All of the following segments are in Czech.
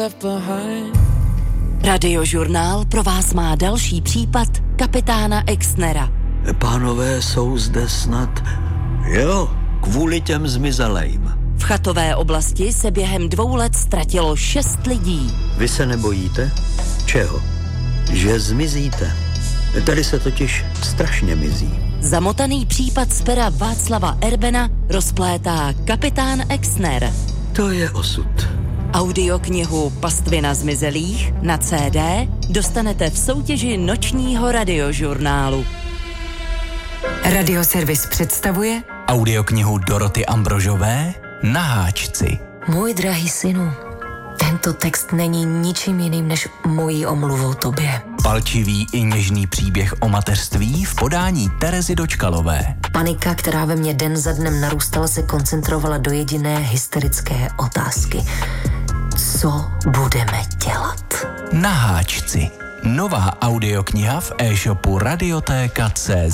Radiožurnál pro vás má další případ kapitána Exnera. Pánové, jsou zde snad... Jo, kvůli těm zmizelejm. V chatové oblasti se během 2 let ztratilo 6 lidí. Vy se nebojíte? Čeho? Že zmizíte. Tady se totiž strašně mizí. Zamotaný případ z pera Václava Erbena rozplétá kapitán Exner. To je osud. Audioknihu Pastvina zmizelých na CD dostanete v soutěži nočního radiožurnálu. Radioservis představuje audioknihu Doroty Ambrožové Na háčci. Můj drahý synu, tento text není ničím jiným než mojí omluvou tobě. Palčivý i něžný příběh o mateřství v podání Terezy Dočkalové. Panika, která ve mně den za dnem narůstala, se koncentrovala do jediné hysterické otázky. Co budeme dělat? Na háčci. Nová audiokniha v e-shopu Radiotéka.cz.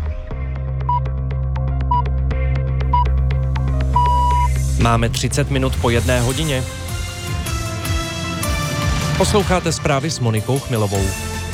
Máme 30 minut po 1 hodině. Posloucháte zprávy s Monikou Chmilovou.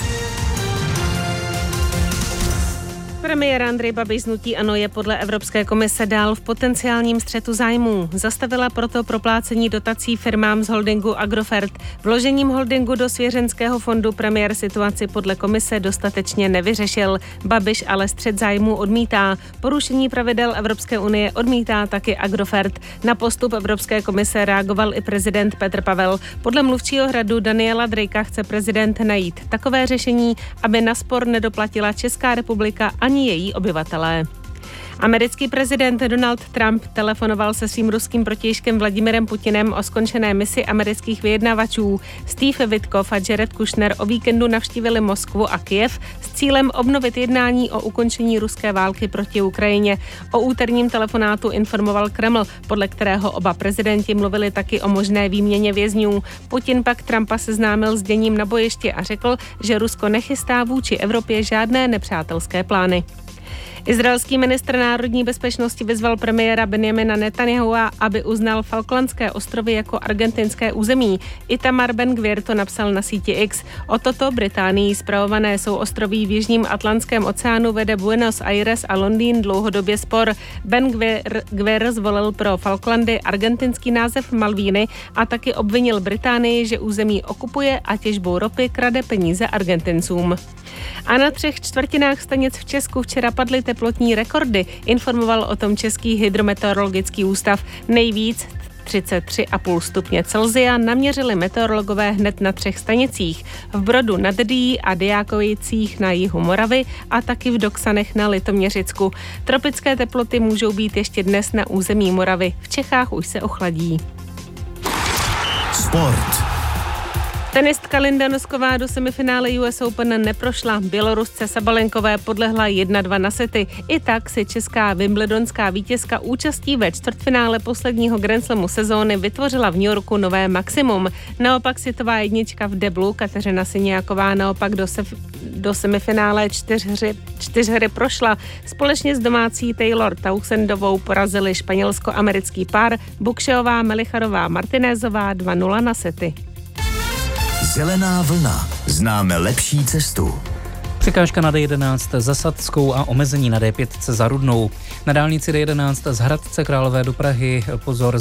Premiér Andrej Babiš z hnutí ANO je podle Evropské komise dál v potenciálním střetu zájmů. Zastavila proto proplácení dotací firmám z holdingu Agrofert. Vložením holdingu do svěřenského fondu premiér situaci podle komise dostatečně nevyřešil. Babiš ale střet zájmů odmítá. Porušení pravidel Evropské unie odmítá taky Agrofert. Na postup Evropské komise reagoval i prezident Petr Pavel. Podle mluvčího Hradu Daniela Drejka chce prezident najít takové řešení, aby na spor nedoplatila Česká republika ani její obyvatelé. Americký prezident Donald Trump telefonoval se svým ruským protějškem Vladimirem Putinem o skončené misi amerických vyjednavačů. Steve Witkoff a Jared Kushner o víkendu navštívili Moskvu a Kyjev s cílem obnovit jednání o ukončení ruské války proti Ukrajině. O úterním telefonátu informoval Kreml, podle kterého oba prezidenti mluvili taky o možné výměně vězňů. Putin pak Trumpa seznámil s děním na bojišti a řekl, že Rusko nechystá vůči Evropě žádné nepřátelské plány. Izraelský ministr národní bezpečnosti vyzval premiéra Benjamina Netanyahua, aby uznal Falklandské ostrovy jako argentinské území. Itamar Ben-Gvir to napsal na síti X. O toto Británií spravované souostroví v jižním Atlantském oceánu vede Buenos Aires a Londýn dlouhodobě spor. Ben-Gvir zvolil pro Falklandy argentinský název Malvíny a taky obvinil Británii, že území okupuje a těžbou ropy krade peníze Argentincům. A na 3/4 stanic v Česku včera padly teplotní rekordy, informoval o tom Český hydrometeorologický ústav. Nejvíc 33,5 stupně Celsia naměřili meteorologové hned na 3 stanicích. V Brodu nad Dyjí a Dyjákovicích na jihu Moravy a taky v Doksanech na Litoměřicku. Tropické teploty můžou být ještě dnes na území Moravy. V Čechách už se ochladí. Sport. Tenistka Linda Nosková do semifinále US Open neprošla. Bělorusce Sabalenkové podlehla 1-2 na sety. I tak si česká wimbledonská vítězka účastí ve čtvrtfinále posledního Grand Slamu sezóny vytvořila v New Yorku nové maximum. Naopak světová jednička v deblu Kateřina Siniáková naopak do semifinále 4 hry prošla. Společně s domácí Taylor Townsendovou porazili španělsko-americký pár Bukšeová, Melicharová, Martinézová 2-0 na sety. Zelená vlna. Známe lepší cestu. Překážka na D11 za Sadskou a omezení na D5 za Rudnou. Na dálnici D11 z Hradce Králové do Prahy pozor